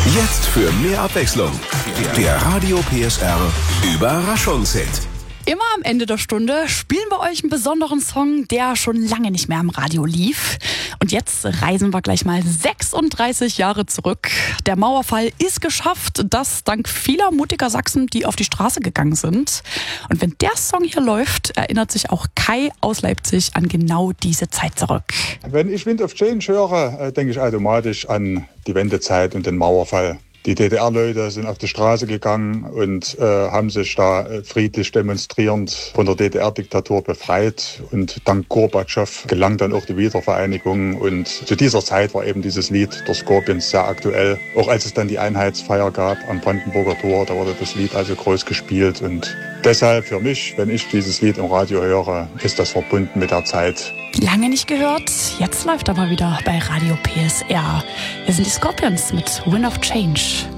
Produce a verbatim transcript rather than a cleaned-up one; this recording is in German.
Jetzt für mehr Abwechslung. Der Radio P S R Überraschungshit. Immer am Ende der Stunde spielen wir euch einen besonderen Song, der schon lange nicht mehr am Radio lief. Und jetzt reisen wir gleich mal sechsunddreißig Jahre zurück. Der Mauerfall ist geschafft, das dank vieler mutiger Sachsen, die auf die Straße gegangen sind. Und wenn der Song hier läuft, erinnert sich auch Kai aus Leipzig an genau diese Zeit zurück. Wenn ich Wind of Change höre, denke ich automatisch an die Wendezeit und den Mauerfall. Die D D R-Leute sind auf die Straße gegangen und äh, haben sich da äh, friedlich demonstrierend von der D D R-Diktatur befreit. Und dank Gorbatschow gelang dann auch die Wiedervereinigung. Und zu dieser Zeit war eben dieses Lied der Scorpions sehr aktuell. Auch als es dann die Einheitsfeier gab am Brandenburger Tor, da wurde das Lied also groß gespielt. Und deshalb für mich, wenn ich dieses Lied im Radio höre, ist das verbunden mit der Zeit. Lange nicht gehört, jetzt läuft er mal wieder bei Radio P S R. Wir sind die Scorpions mit Wind of Change.